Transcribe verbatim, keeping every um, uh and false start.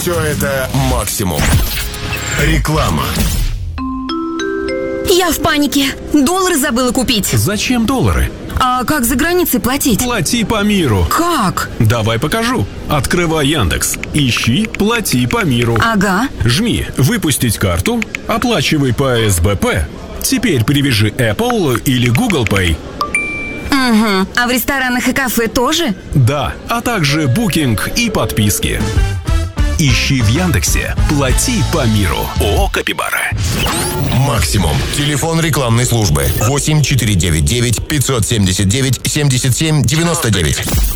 все это максимум. Реклама. Я в панике. Доллары забыла купить. Зачем доллары? А как за границей платить? Плати по миру. Как? Давай покажу. Открывай Яндекс. Ищи «Плати по миру». Ага. Жми «Выпустить карту». Оплачивай по эс бэ пэ. Теперь привяжи Apple или Google Pay. Угу. А в ресторанах и кафе тоже? Да, а также букинг и подписки. Ищи в Яндексе «Плати по миру». ООО «Капибара». Максимум. Телефон рекламной службы восемь четыре девять девять пятьсот семьдесят девять семьдесят семь девяносто девять.